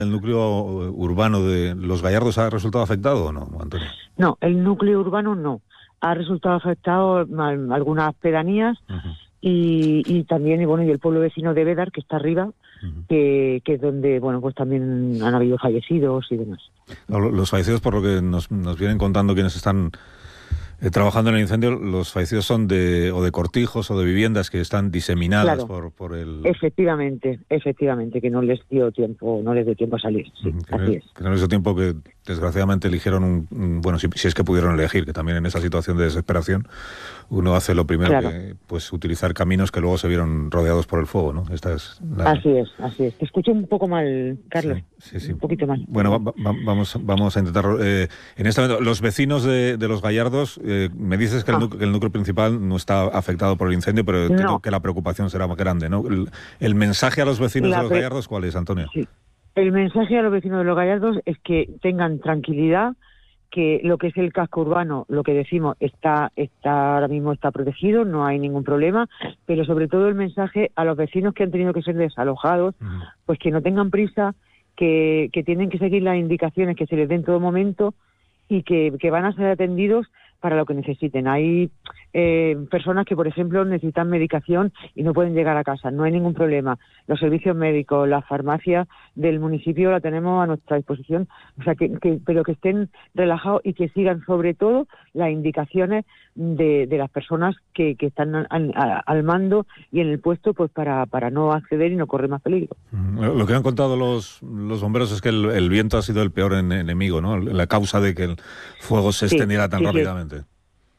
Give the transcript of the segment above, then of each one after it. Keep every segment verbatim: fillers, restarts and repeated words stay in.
¿El núcleo urbano de Los Gallardos ha resultado afectado o no, Antonio? No, el núcleo urbano no. Ha resultado afectado algunas pedanías uh-huh. y, y también y bueno y el pueblo vecino de Bédar, que está arriba, uh-huh. que, que es donde bueno pues también han habido fallecidos y demás. Los fallecidos, por lo que nos, nos vienen contando quienes están Eh, trabajando en el incendio, los fallecidos son de o de cortijos o de viviendas que están diseminadas claro, por, por el... Efectivamente, efectivamente, que no les dio tiempo, no les dio tiempo a salir, sí, uh-huh, que, así no, es. que no les dio tiempo, que desgraciadamente eligieron un, un bueno, si, si es que pudieron elegir, que también en esa situación de desesperación uno hace lo primero claro. que, pues, utilizar caminos que luego se vieron rodeados por el fuego, ¿no? Esta es la... Así es, así es. Te escucho un poco mal, Carlos. Sí, sí, sí. Un poquito mal. Bueno, va, va, vamos, vamos a intentar... Eh, en este momento, los vecinos de, de Los Gallardos, eh, me dices que el, ah. núcleo, que el núcleo principal no está afectado por el incendio, pero no. Creo que la preocupación será más grande, ¿no? El, el mensaje a los vecinos la de Los pre... Gallardos, ¿cuál es, Antonio? Sí. El mensaje a los vecinos de Los Gallardos es que tengan tranquilidad, que lo que es el casco urbano, lo que decimos, está, está ahora mismo está protegido, no hay ningún problema, pero sobre todo el mensaje a los vecinos que han tenido que ser desalojados, uh-huh. pues que no tengan prisa, que, que tienen que seguir las indicaciones que se les den en todo momento y que, que van a ser atendidos para lo que necesiten. Hay eh, personas que, por ejemplo, necesitan medicación y no pueden llegar a casa, no hay ningún problema. Los servicios médicos, la farmacia del municipio la tenemos a nuestra disposición, o sea, que, que pero que estén relajados y que sigan sobre todo las indicaciones de, de las personas que, que están al, al, al mando y en el puesto, pues para, para no acceder y no correr más peligro. Lo que han contado los, los bomberos es que el, el viento ha sido el peor enemigo, ¿no? La causa de que el fuego se extendiera sí, tan sí, rápidamente. Sí.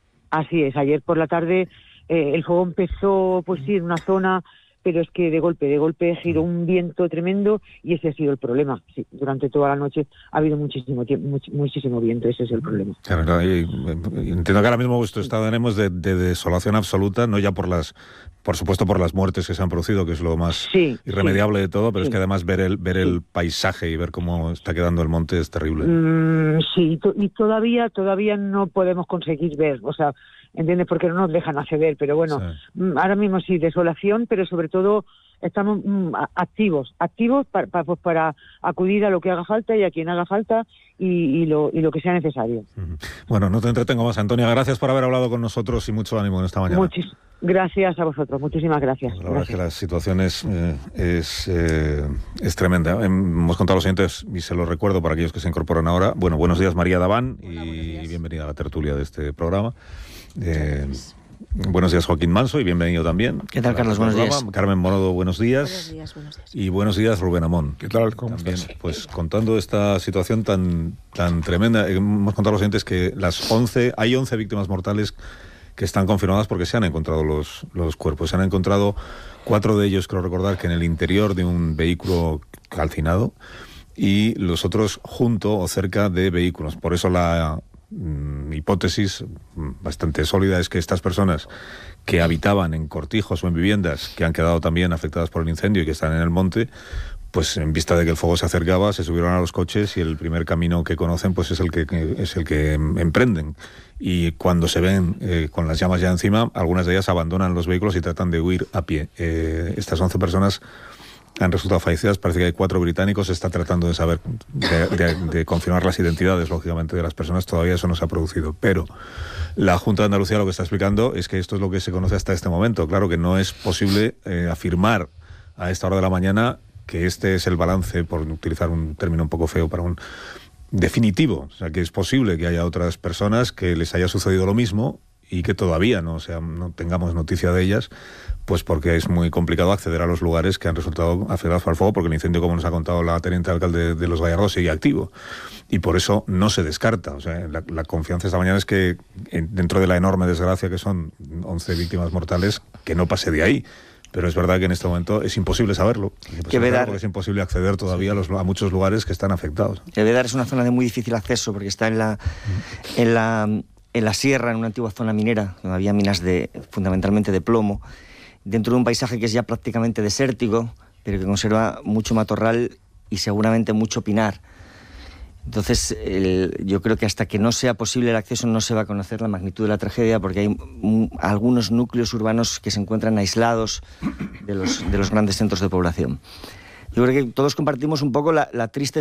Así es, ayer por la tarde eh, el fuego empezó, pues sí, en una zona, pero es que de golpe, de golpe giró un viento tremendo y ese ha sido el problema. Sí, durante toda la noche ha habido muchísimo tiempo, much, muchísimo viento, ese es el problema. Claro, claro, y, entiendo que ahora mismo vuestro estado tenemos de, de desolación absoluta, no ya por las, por supuesto por las muertes que se han producido, que es lo más sí, irremediable sí, de todo, pero sí. es que además ver el ver el sí. paisaje y ver cómo está quedando el monte es terrible. Mm, sí, to- y todavía todavía no podemos conseguir ver, o sea, ¿entiendes? Porque no nos dejan acceder, pero bueno, sí. ahora mismo sí, desolación, pero sobre todo estamos mm, activos, activos para, para, pues para acudir a lo que haga falta y a quien haga falta y, y, lo, y lo que sea necesario. Uh-huh. Bueno, no te entretengo más, Antonia, gracias por haber hablado con nosotros y mucho ánimo en esta mañana. Muchis- gracias a vosotros, muchísimas gracias. La verdad gracias. es que la situación es, eh, es, eh, es tremenda. Hemos contado a los oyentes, y se lo recuerdo para aquellos que se incorporan ahora. Bueno, buenos días, María Daván, Hola, y bienvenida a la tertulia de este programa. Eh, buenos días, Joaquín Manso, y bienvenido también. ¿Qué tal, Carlos? Buenos días. Carmen Morodo, buenos días. Buenos días, buenos días. Y buenos días, Rubén Amón. ¿Qué tal? ¿Cómo también, estás? pues contando esta situación tan, tan tremenda. Hemos contado a los oyentes que las once, hay once víctimas mortales que están confirmadas porque se han encontrado los, los cuerpos. Se han encontrado cuatro de ellos, creo recordar, que en el interior de un vehículo calcinado y los otros junto o cerca de vehículos. Por eso la mm, hipótesis bastante sólida es que estas personas que habitaban en cortijos o en viviendas que han quedado también afectadas por el incendio y que están en el monte, pues en vista de que el fuego se acercaba, se subieron a los coches y el primer camino que conocen pues es el que, es el que emprenden. Y cuando se ven eh, con las llamas ya encima, algunas de ellas abandonan los vehículos y tratan de huir a pie. Eh, estas once personas han resultado fallecidas, parece que hay cuatro británicos, se está tratando de saber, de, de, de confirmar las identidades, lógicamente, de las personas, todavía eso no se ha producido, pero la Junta de Andalucía lo que está explicando es que esto es lo que se conoce hasta este momento. Claro que no es posible eh, afirmar a esta hora de la mañana que este es el balance, por utilizar un término un poco feo para un definitivo, o sea, que es posible que haya otras personas que les haya sucedido lo mismo y que todavía no, o sea, no tengamos noticia de ellas, pues porque es muy complicado acceder a los lugares que han resultado afectados por el fuego, porque el incendio, como nos ha contado la teniente alcalde de Los Gallardos, sigue activo. Y por eso no se descarta. O sea, la, la confianza esta mañana es que, dentro de la enorme desgracia que son once víctimas mortales, que no pase de ahí. Pero es verdad que en este momento es imposible saberlo. Es imposible saberlo porque es imposible acceder todavía a, los, a muchos lugares que están afectados. El Bédar es una zona de muy difícil acceso porque está en la, mm. en la, en la sierra, en una antigua zona minera, donde había minas de, fundamentalmente de plomo, dentro de un paisaje que es ya prácticamente desértico, pero que conserva mucho matorral y seguramente mucho pinar. Entonces, el, yo creo que hasta que no sea posible el acceso no se va a conocer la magnitud de la tragedia, porque hay m- algunos núcleos urbanos que se encuentran aislados de los, de los grandes centros de población. Yo creo que todos compartimos un poco la, la triste